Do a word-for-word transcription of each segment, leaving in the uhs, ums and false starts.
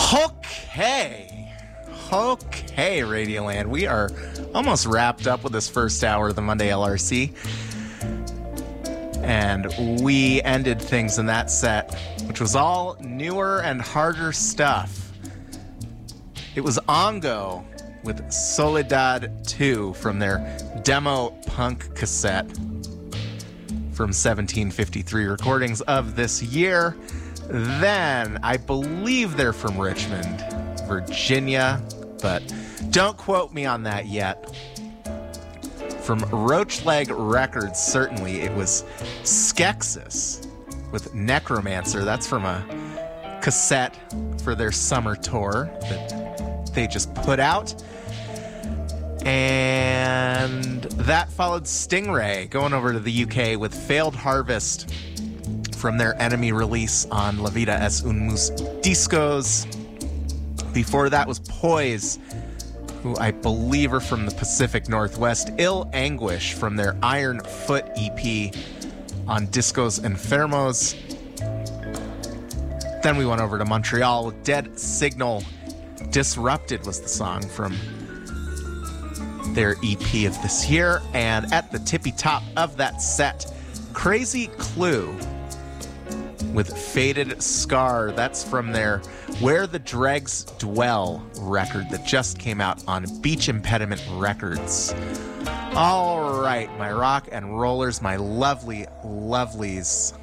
Okay. Okay, Radioland. We are almost wrapped up with this first hour of the Monday L R C. And we ended things in that set, which was all newer and harder stuff. It was Ongo with Soledad two from their demo punk cassette from seventeen fifty-three recordings of this year. Then, I believe they're from Richmond, Virginia, but don't quote me on that yet. From Roachleg Records, certainly, it was Skeksis with Necromancer. That's from a cassette for their summer tour that they just put out. And that followed Stingray going over to the U K with Failed Harvest from their Enemy release on La Vida es un Mus Discos. Before that was Poise, who I believe are from the Pacific Northwest. Ill Anguish from their Iron Foot E P on Discos Enfermos. Then we went over to Montreal with Dead Signal. Disrupted was the song from their E P of this year. And at the tippy top of that set, Crazy Clue with Faded Scar. That's from their Where the Dregs Dwell record that just came out on Beach Impediment Records. All right, my rock and rollers, my lovely lovelies.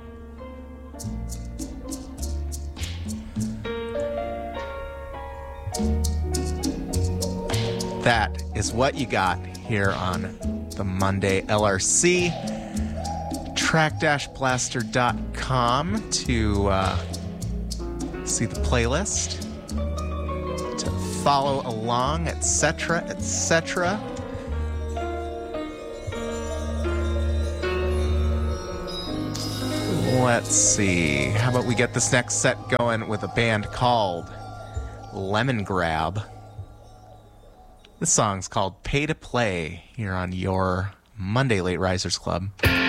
That is what you got here on the Monday L R C. track dash blaster dot com to uh, see the playlist, to follow along, et cetera, et cetera. Let's see. How about we get this next set going with a band called Lemon Grab. This song's called Pay to Play here on your Monday Late Risers Club.